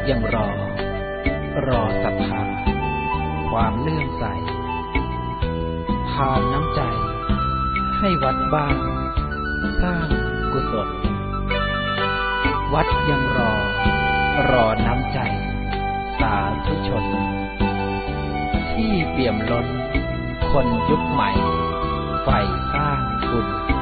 ยังรอศรัทธาความเลื่อมใสทานน้ำใจให้วัดบ้างสร้างกุศลวัดยังรอน้ำใจสาธุชนที่เปี่ยมล้นคนยุคใหม่ใฝ่สร้างบุญ